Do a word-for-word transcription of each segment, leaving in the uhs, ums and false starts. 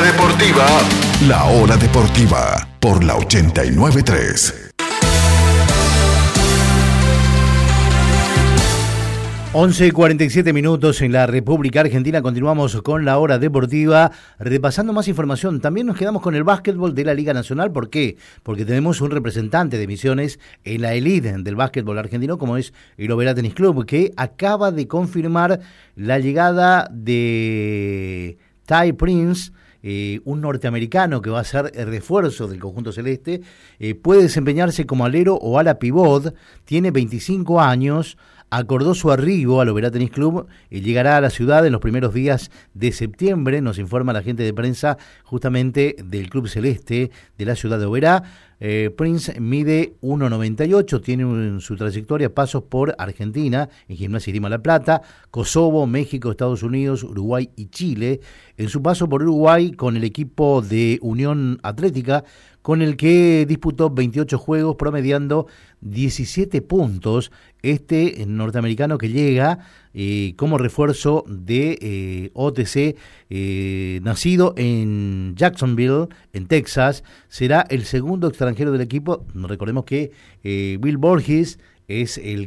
deportiva, la hora deportiva, por la ochenta y nueve punto tres. once y cuarenta y siete minutos en la República Argentina. Continuamos con la hora deportiva, repasando más información. También nos quedamos con el básquetbol de la Liga Nacional. ¿Por qué? Porque tenemos un representante de Misiones en la elite del básquetbol argentino, como es el Oberá Tenis Club, que acaba de confirmar la llegada de Ty Prince, Eh, un norteamericano que va a ser el refuerzo del conjunto celeste. Eh, puede desempeñarse como alero o ala pivot, tiene veinticinco años, acordó su arribo al Oberá Tenis Club y llegará a la ciudad en los primeros días de septiembre, nos informa la gente de prensa justamente del Club Celeste de la ciudad de Oberá. Eh, Prince mide uno noventa y ocho, tiene en su trayectoria pasos por Argentina, en Gimnasia y Esgrima La Plata, Kosovo, México, Estados Unidos, Uruguay y Chile. En su paso por Uruguay con el equipo de Unión Atlética, con el que disputó veintiocho juegos, promediando diecisiete puntos. Este norteamericano que llega eh, como refuerzo de eh, O T C, eh, nacido en Jacksonville, en Texas, será el segundo extranjero del equipo. Recordemos que eh, Will Borges es el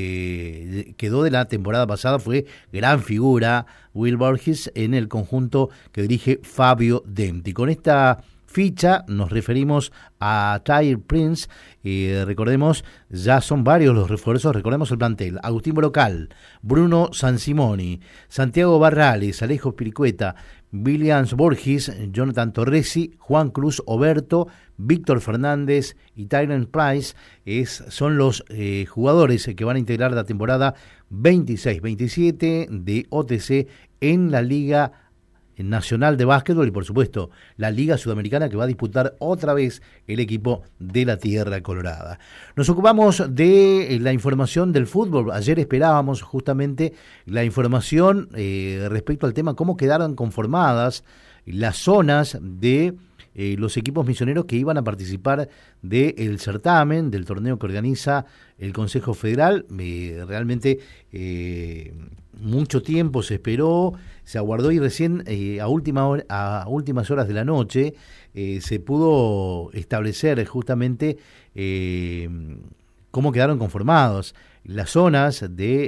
que quedó de la temporada pasada, fue gran figura Will Borges en el conjunto que dirige Fabio Dempti. Con esta ficha nos referimos a Ty Prince. Eh, recordemos, ya son varios los refuerzos. Recordemos el plantel: Agustín Brocal, Bruno Sansimoni, Santiago Barrales, Alejo Piricueta, Williams Borges, Jonathan Torresi, Juan Cruz Oberto, Víctor Fernández y Tyron Price. Es, son los eh, jugadores que van a integrar la temporada veintiséis veintisiete de O T C en la Liga Nacional de Básquetbol y, por supuesto, la Liga Sudamericana, que va a disputar otra vez el equipo de la Tierra Colorada. Nos ocupamos de la información del fútbol. Ayer esperábamos justamente la información eh, respecto al tema cómo quedaron conformadas las zonas de eh, los equipos misioneros que iban a participar del certamen, del torneo que organiza el Consejo Federal. Eh, realmente eh, mucho tiempo se esperó, se aguardó y recién eh, a, última hora, a últimas horas de la noche eh, se pudo establecer justamente eh, cómo quedaron conformados las zonas de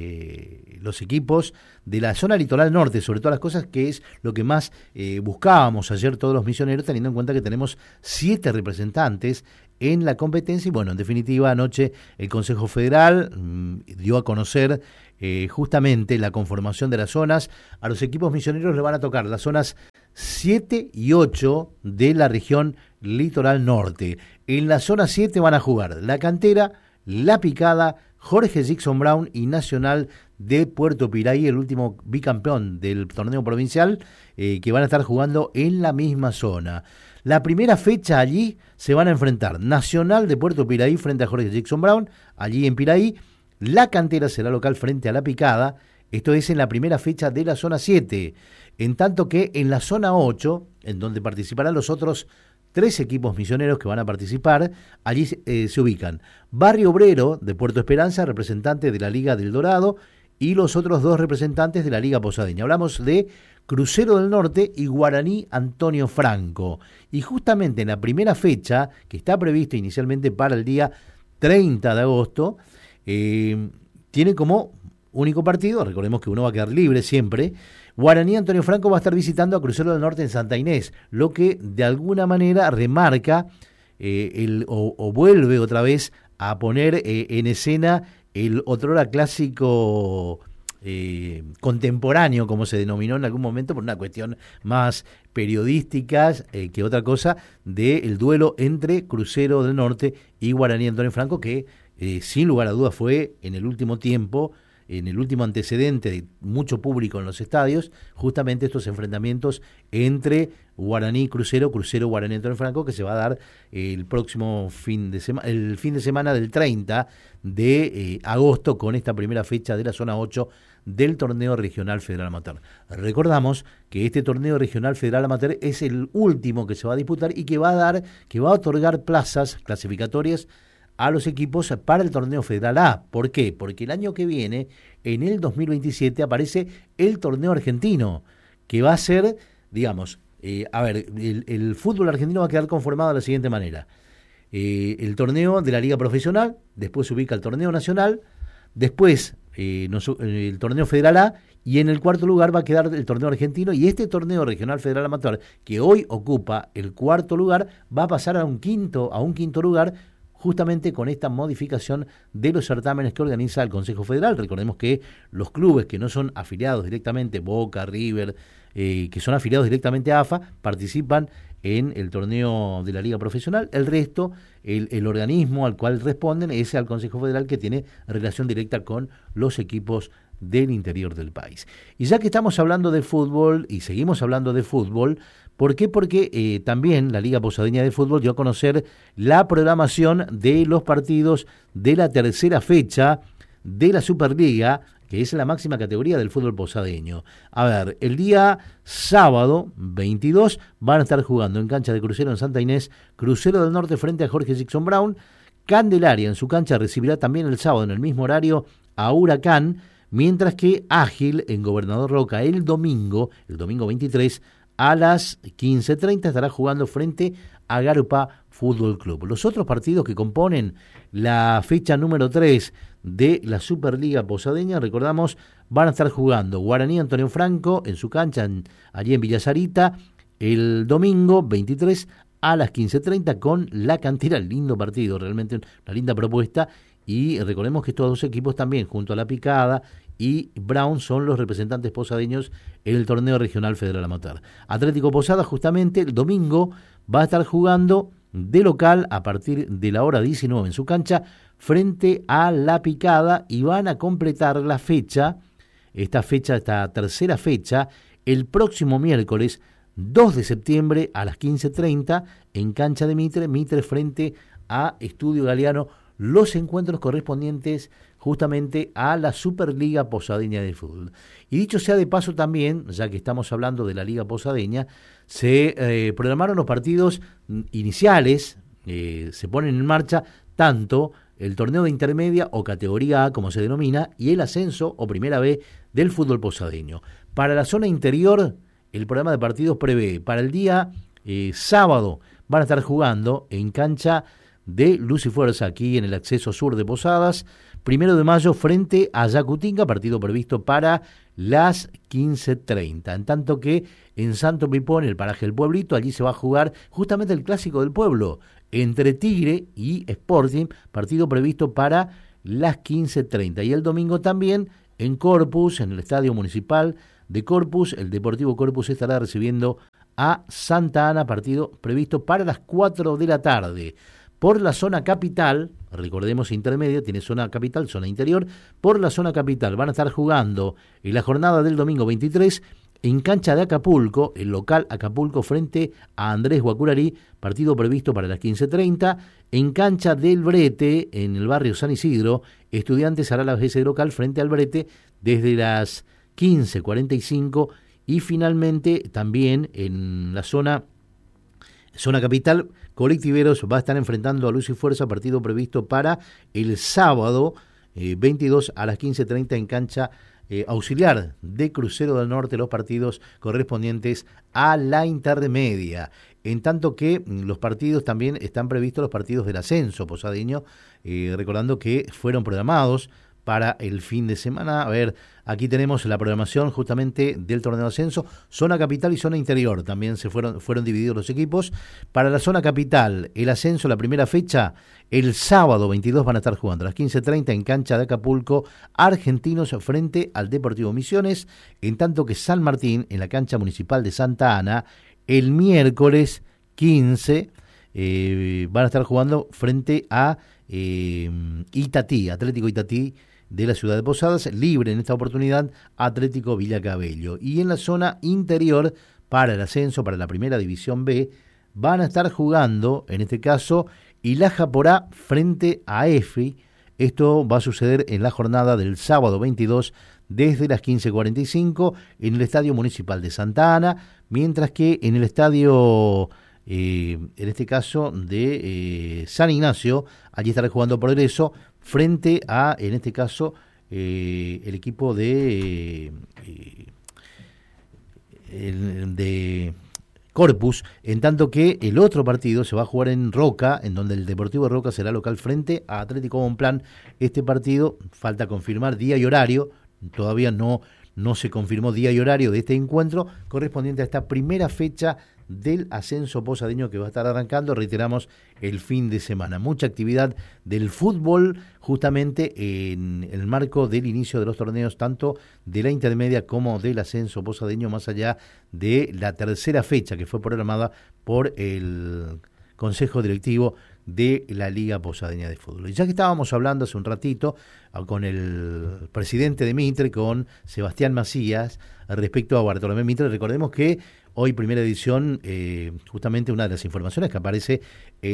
eh, los equipos de la zona litoral norte, sobre todas las cosas, que es lo que más eh, buscábamos ayer todos los misioneros, teniendo en cuenta que tenemos siete representantes en la competencia. Y bueno, en definitiva, anoche el Consejo Federal mmm, dio a conocer eh, justamente la conformación de las zonas. A los equipos misioneros le van a tocar las zonas siete y ocho de la región litoral norte. En la zona siete van a jugar La Cantera, La Picada, Jorge Jackson Brown y Nacional de Puerto Piraí, el último bicampeón del torneo provincial, eh, que van a estar jugando en la misma zona. La primera fecha allí se van a enfrentar Nacional de Puerto Piraí frente a Jorge Jackson Brown, allí en Piraí. La Cantera será local frente a La Picada, esto es en la primera fecha de la zona siete. En tanto que en la zona ocho, en donde participarán los otros tres equipos misioneros que van a participar, allí eh, se ubican Barrio Obrero de Puerto Esperanza, representante de la Liga del Dorado, y los otros dos representantes de la Liga Posadeña. Hablamos de Crucero del Norte y Guaraní Antonio Franco. Y justamente en la primera fecha, que está previsto inicialmente para el día treinta de agosto, eh, tiene como único partido, recordemos que uno va a quedar libre siempre, Guaraní Antonio Franco va a estar visitando a Crucero del Norte en Santa Inés, lo que de alguna manera remarca eh, el, o, o vuelve otra vez a poner eh, en escena el otrora clásico eh, contemporáneo, como se denominó en algún momento, por una cuestión más periodística eh, que otra cosa, del duelo entre Crucero del Norte y Guaraní Antonio Franco, que eh, sin lugar a dudas fue en el último tiempo, en el último antecedente de mucho público en los estadios, justamente estos enfrentamientos entre Guaraní y Crucero, Crucero Guaraní Antonio Franco, que se va a dar el próximo fin de semana, el fin de semana del treinta de eh, agosto, con esta primera fecha de la zona ocho del torneo regional federal amateur. Recordamos que este torneo regional federal amateur es el último que se va a disputar y que va a dar, que va a otorgar plazas clasificatorias a los equipos para el torneo Federal A. ¿Por qué? Porque el año que viene, en el dos mil veintisiete, aparece el torneo argentino, que va a ser, digamos, Eh, a ver, el, el fútbol argentino va a quedar conformado de la siguiente manera. Eh, el torneo de la Liga Profesional, después se ubica el torneo nacional, después eh, nos, eh, el torneo Federal A, y en el cuarto lugar va a quedar el torneo argentino, y este torneo regional federal amateur, que hoy ocupa el cuarto lugar, va a pasar a un quinto, a un quinto lugar, justamente con esta modificación de los certámenes que organiza el Consejo Federal. Recordemos que los clubes que no son afiliados directamente, Boca, River, eh, que son afiliados directamente a A F A, participan en el torneo de la Liga Profesional. El resto, el, el organismo al cual responden es al Consejo Federal, que tiene relación directa con los equipos del interior del país. Y ya que estamos hablando de fútbol, y seguimos hablando de fútbol, ¿por qué? Porque eh, también la Liga Posadeña de Fútbol dio a conocer la programación de los partidos de la tercera fecha de la Superliga, que es la máxima categoría del fútbol posadeño. A ver, el día sábado veintidós van a estar jugando en cancha de Crucero en Santa Inés, Crucero del Norte frente a Jorge Sixon Brown. Candelaria en su cancha recibirá también el sábado en el mismo horario a Huracán, mientras que Ágil en Gobernador Roca el domingo, el domingo veintitrés, a las quince treinta estará jugando frente a Garupa Fútbol Club. Los otros partidos que componen la fecha número tres de la Superliga Posadeña, recordamos, van a estar jugando Guaraní Antonio Franco en su cancha, en, allí en Villa Sarita, el domingo veintitrés a las quince treinta con La Cantera. Lindo partido, realmente una linda propuesta. Y recordemos que estos dos equipos también, junto a La Picada y Brown, son los representantes posadeños en el torneo regional federal amateur. Atlético Posada, justamente el domingo, va a estar jugando de local a partir de la hora diecinueve en su cancha frente a La Picada, y van a completar la fecha, esta fecha, esta tercera fecha, el próximo miércoles dos de septiembre a las quince treinta en cancha de Mitre, Mitre frente a Estudio Galeano, los encuentros correspondientes justamente a la Superliga Posadeña de Fútbol. Y dicho sea de paso también, ya que estamos hablando de la Liga Posadeña, se eh, programaron los partidos iniciales, eh, se ponen en marcha tanto el torneo de intermedia o categoría A, como se denomina, y el ascenso o primera B del fútbol posadeño. Para la zona interior, el programa de partidos prevé para el día eh, sábado van a estar jugando en cancha de Luz y Fuerza, aquí en el acceso sur de Posadas, primero de mayo frente a Yacutinga, partido previsto para las quince treinta. En tanto que en Santo Pipón, el paraje del Pueblito, allí se va a jugar justamente el clásico del pueblo, entre Tigre y Sporting, partido previsto para las quince treinta. Y el domingo también en Corpus, en el Estadio Municipal de Corpus, el Deportivo Corpus estará recibiendo a Santa Ana, partido previsto para las cuatro de la tarde. Por la zona capital, recordemos intermedia, tiene zona capital, zona interior, por la zona capital van a estar jugando en la jornada del domingo veintitrés en cancha de Acapulco, el local Acapulco frente a Andrés Guacurarí, partido previsto para las quince treinta, en cancha del Brete, en el barrio San Isidro, Estudiantes hará la vez de local frente al Brete desde las quince cuarenta y cinco, y finalmente también en la zona Zona capital, Colectiveros va a estar enfrentando a Luz y Fuerza, partido previsto para el sábado eh, veintidós a las quince treinta en cancha eh, auxiliar de Crucero del Norte, los partidos correspondientes a la intermedia. En tanto que los partidos también están previstos, los partidos del ascenso posadeño, eh, recordando que fueron programados para el fin de semana. A ver, aquí tenemos la programación justamente del torneo de ascenso, zona capital y zona interior, también se fueron, fueron divididos los equipos. Para la zona capital, el ascenso, la primera fecha, el sábado veintidós van a estar jugando a las quince treinta en cancha de Acapulco, Argentinos frente al Deportivo Misiones, en tanto que San Martín, en la cancha municipal de Santa Ana, el miércoles quince, eh, van a estar jugando frente a eh, Itatí, Atlético Itatí, de la ciudad de Posadas, libre en esta oportunidad Atlético Villacabello. Y en la zona interior, para el ascenso, para la primera división B, van a estar jugando, en este caso, Ilaja Porá frente a EFI. Esto va a suceder en la jornada del sábado veintidós desde las quince cuarenta y cinco en el Estadio Municipal de Santa Ana, mientras que en el estadio, eh, en este caso, de eh, San Ignacio, allí estará jugando Progreso frente a, en este caso, eh, el equipo de, eh, el, de Corpus, en tanto que el otro partido se va a jugar en Roca, en donde el Deportivo de Roca será local frente a Atlético Bonplan. Este partido, falta confirmar día y horario, todavía no, no se confirmó día y horario de este encuentro, correspondiente a esta primera fecha del ascenso posadeño que va a estar arrancando, reiteramos, el fin de semana. Mucha actividad del fútbol justamente en el marco del inicio de los torneos, tanto de la intermedia como del ascenso posadeño, más allá de la tercera fecha que fue programada por el Consejo Directivo de la Liga Posadeña de Fútbol. Y ya que estábamos hablando hace un ratito con el presidente de Mitre, con Sebastián Macías, respecto a Bartolomé Mitre, recordemos que hoy, primera edición, eh, justamente una de las informaciones que aparece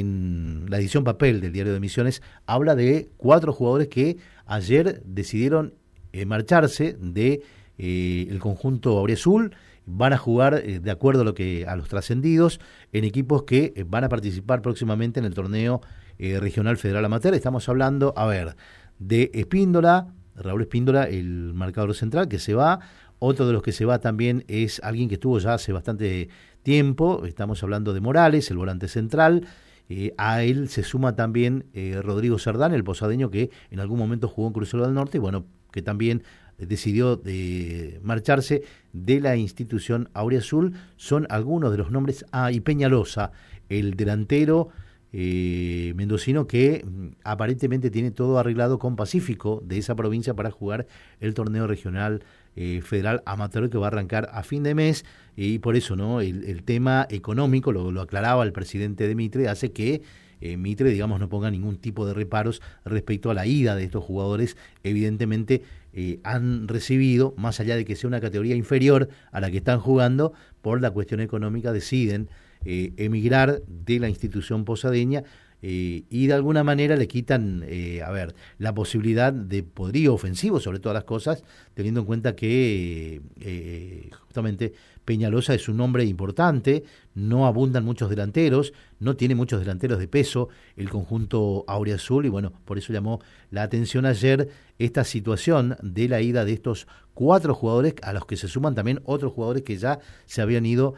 en la edición papel del Diario de Misiones, habla de cuatro jugadores que ayer decidieron eh, marcharse de eh, el conjunto auriazul. Van a jugar, eh, de acuerdo a lo que a los trascendidos, en equipos que eh, van a participar próximamente en el torneo eh, regional federal amateur. Estamos hablando, a ver, de Espíndola, Raúl Espíndola, el marcador central, que se va. Otro de los que se va también es alguien que estuvo ya hace bastante tiempo. Estamos hablando de Morales, el volante central. Eh, a él se suma también eh, Rodrigo Cerdán, el posadeño que en algún momento jugó en Crucero del Norte, y bueno, que también decidió de marcharse de la institución auriazul. Son algunos de los nombres. Ah, y Peñalosa, el delantero eh, mendocino que mm, aparentemente tiene todo arreglado con Pacífico de esa provincia para jugar el torneo regional eh, federal amateur que va a arrancar a fin de mes, y por eso no el, el tema económico, lo, lo aclaraba el presidente de Mitre, hace que Eh, Mitre, digamos, no ponga ningún tipo de reparos respecto a la ida de estos jugadores. Evidentemente eh, han recibido, más allá de que sea una categoría inferior a la que están jugando, por la cuestión económica deciden eh, emigrar de la institución posadeña eh, y de alguna manera le quitan, eh, a ver, la posibilidad de poderío ofensivo sobre todas las cosas, teniendo en cuenta que eh, justamente Peñalosa es un nombre importante, no abundan muchos delanteros, no tiene muchos delanteros de peso el conjunto auriazul, y bueno, por eso llamó la atención ayer esta situación de la ida de estos cuatro jugadores, a los que se suman también otros jugadores que ya se habían ido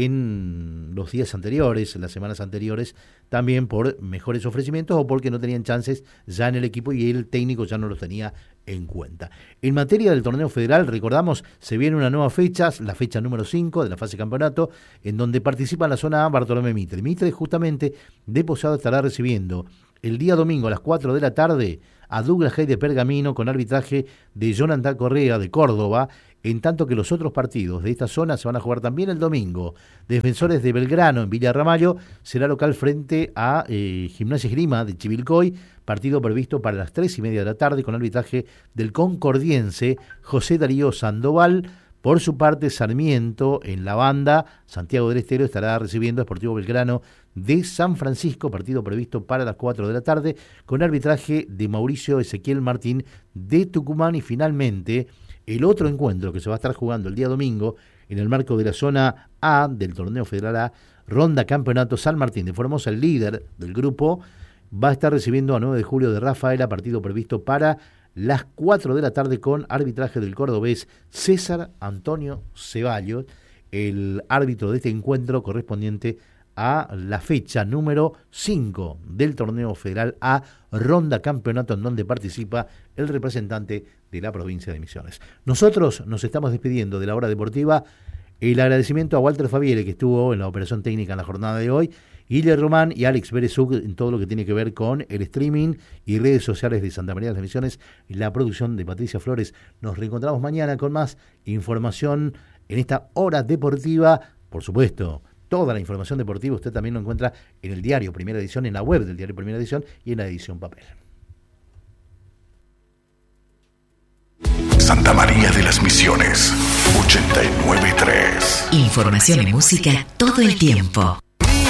en los días anteriores, en las semanas anteriores, también por mejores ofrecimientos o porque no tenían chances ya en el equipo y el técnico ya no los tenía en cuenta. En materia del torneo federal, recordamos, se viene una nueva fecha, la fecha número cinco de la fase campeonato, en donde participa en la zona A Bartolomé Mitre. Mitre justamente de Posado estará recibiendo el día domingo a las cuatro de la tarde a Douglas Hay de Pergamino, con arbitraje de Jonathan Correa de Córdoba, en tanto que los otros partidos de esta zona se van a jugar también el domingo. Defensores de Belgrano en Villa Ramallo será local frente a eh, Gimnasia Esgrima de Chivilcoy, partido previsto para las tres y media de la tarde con arbitraje del concordiense José Darío Sandoval. Por su parte, Sarmiento en la banda, Santiago del Estero, estará recibiendo a Sportivo Belgrano de San Francisco, partido previsto para las cuatro de la tarde, con arbitraje de Mauricio Ezequiel Martín de Tucumán. Y finalmente, el otro encuentro que se va a estar jugando el día domingo en el marco de la zona A del torneo federal A, Ronda Campeonato San Martín de Formosa, el líder del grupo, va a estar recibiendo a nueve de julio de Rafaela, partido previsto para las cuatro de la tarde con arbitraje del cordobés César Antonio Ceballos, el árbitro de este encuentro correspondiente a la fecha número cinco del torneo federal A, Ronda Campeonato, en donde participa el representante de la provincia de Misiones. Nosotros nos estamos despidiendo de la hora deportiva. El agradecimiento a Walter Fabiere, que estuvo en la operación técnica en la jornada de hoy, Guille Román y Alex Berezuk en todo lo que tiene que ver con el streaming y redes sociales de Santa María de las Misiones, y la producción de Patricia Flores. Nos reencontramos mañana con más información en esta hora deportiva. Por supuesto, toda la información deportiva usted también lo encuentra en el diario Primera Edición, en la web del diario Primera Edición y en la edición papel. Santa María de las Misiones, ochenta y nueve punto tres. Información y música todo el tiempo.